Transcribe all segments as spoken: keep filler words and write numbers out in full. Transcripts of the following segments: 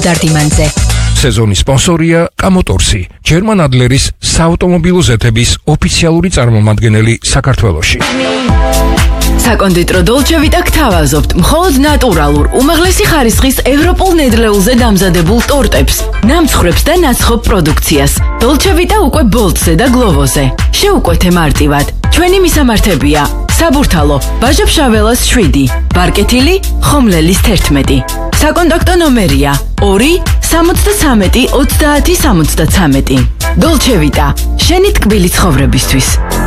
დარდიმანზე. სეზონის სპონსორია კამოტორსი, ჯერმან ადლერის საავტომობილო ზეთების ოფიციალური წარმომადგენელი საქართველოში. საკონდიტრო დოლჩე ვიტა გთავაზობთ მხოლოდ ნატურალურ, უმაღლესი ხარისხის ევროპულ ნედლეულზე დამზადებულ ტორტებს, ნამცხრებს და ნაცხოვ პროდუქციას. დოლჩე ვიტა უკვე ბოლტზე და გლოვოზე. შეუკვეთე მარტივად. ჩვენი მისამართებია: საბურთალო, ბაჟა-ფშაველას შვიდი, ბარკეთილი, ხომლელის თერთმეტი. საკონტაქტო ნომერია ორი სამოცდათრამეტი ოცდაათი სამოცდათრამეტი. დოლჩე ვიტა, შენი ტკბილი ცხოვრებისთვის.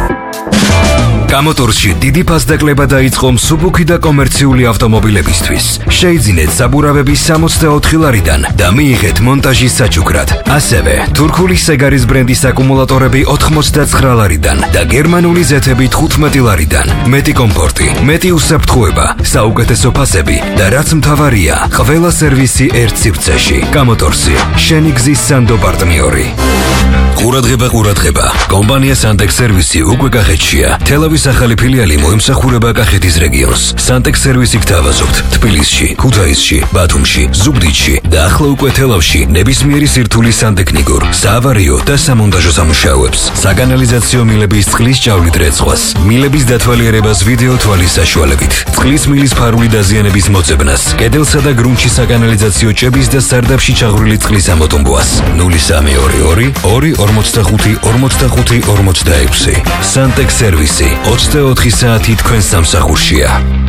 კამოტორსში დიდი ფასდაკლება დაიწყო მსუბუქი და კომერციული ავტომობილებისთვის. შეიძინეთ საბურავები სამოცდაოთხი ლარიდან და მიიღეთ მონტაჟის საჩუქრად. ასევე თურქული სეგარის ბრენდის აკუმულატორები ოთხმოცდაცხრა ლარიდან და გერმანული ზეთები თხუთმეტი ლარიდან. მეტი კომფორტი, მეტი უსაფრთხოება, საუკეთესო ფასები და რაც მთავარია, ყველა სერვისი ერთ სივრცეში. კამოტორსი, შენი გზის სანდო პარტნიორი. ყურადღება, ყურადღება. კომპანია სანტექს სერვისი უკვე კახეთშია. თელავის ახალი ფილიალი მოემსახურება კახეთის რეგიონს. სანტექს სერვისი გთავაზობთ თბილისში, ქუთაისში, ბათუმში, ზუგდიდში და ახლა უკვე თელავში ნებისმიერი სირთულის სანტექნიკურ, საავარიო და სამონტაჟო სამუშაოებს. საკანალიზაციო მილების წყლის ჭავლით რეწყვას, მილების დათვალიერებას ვიდეო თვალის საშუალებით, წყლის მილის ფარული დაზიანების მოწებნას, კედელსა და გრუნტში საკანალიზაციო ჭების და სარდაფში ჩაღვრილი წყლის ამოტომბვას. ნული სამი ორი ორი ორი ორმოცდახუთი ორმოცდახუთი ორმოცდაექვსი. სანტექს სერვისი ოცდაოთხი საათი თქვენ სამსახურშია.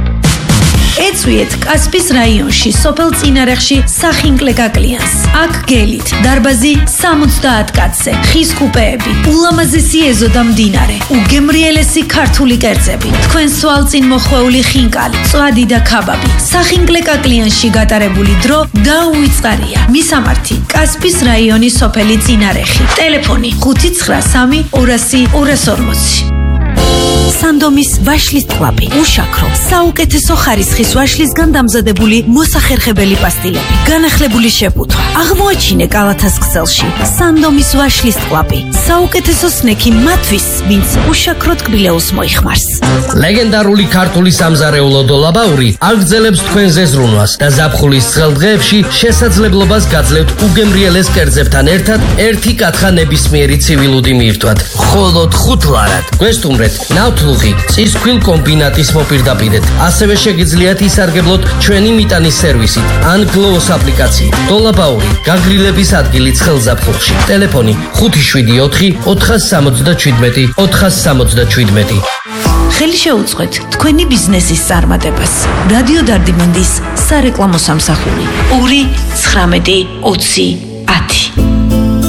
ეწვიეთ კასპის რაიონში, სოფელ წინარეხში სახინკლე გაკლიანს. აქ გელით, დარბაზი სამოცდაათ კაცზე, ხის კუპეები, ულამაზესი ეზო და მდინარე, უგემრიელესი ქართული კერძები, თქვენ სვალწინ მოხვეული ხინკალი, წვადი და ქაბაბი. სახინკლე გაკლიანში გატარებული დრო დაუვიწყარია. მისამართი: კასპის რაიონის სოფელი წინარეხი. ტელეფონი ხუთი ცხრა სამი ორასი ორას ორმოცი. სანდომის ვაშლის ტყლაპი, უშაქრო, საუკეთესო ხარისხის ვაშლისგან დამზადებული მოსახერხებელი პასტილები, განახლებული შეფუთვა. აღმოაჩინე კალათას ქსელში სანდომის ვაშლის ტყლაპი, საუკეთესო სნექი მათთვის, ვინც უშაქრო ტკბილეულს მოიხმარს. ლეგენდარული ქართული სამზარეულო დოლაბაური აგრძელებს თქვენზე ზრუნვას და ზაფხულის ცხელ დღეებში შესაძლებლობას გაძლევთ უგემრიელეს კერძებთან ერთად ერთი კათხა ნებისმიერი ცივილუდი მიირთვათ. მხოლოდ ხუთ ლარად. გვესტუმრეთ ნავთლუღი წისქვილ კომბინატის მოპირდაპირედ. ასევე შეგიძლიათ ისარგებლოთ ჩვენი მიტანის სერვისით ან გლოვოს აპლიკაციით. დოლაბაური, გაგრილების ადგილი ცხელ ზაფხულში. ტელეფონი ხუთი შვიდი ოთხი ოთხას სამოცდაჩვიდმეტი ოთხას სამოცდაჩვიდმეტი. ხელი შეუწყეთ თქვენი ბიზნესის წარმატებას. რადიო დარდიმანდის სარეკლამო სამსახური ორი ცხრამეტი ოცი ათი.